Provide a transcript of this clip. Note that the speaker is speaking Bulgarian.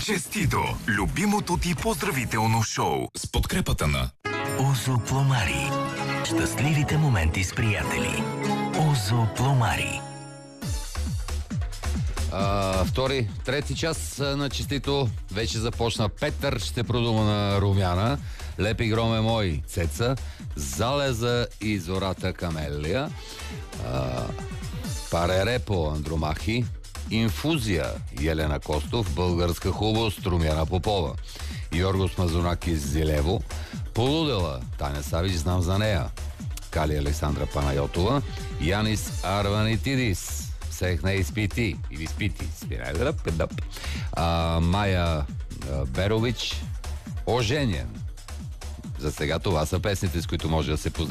Честито! Любимото ти поздравително шоу с подкрепата на Озо Пломари. Щастливите моменти с приятели. Озо Пломари. Трети час на Честито вече започна. Петър ще продума на Румяна. Лепи гром е мой Цеца. Залеза и зората Камелия. Паререпо Андромахи. Инфузия Елена Костов. Българска хубост Румяна Попова. Йоргос Мазунакис Зилево. Полудела Таня Савич, знам за нея. Кали Александра Панайотова. Янис Арванитидис. Всех на изпити или спити. Майя Берович. Оженен. За сега това са песните, с които може да се поздрави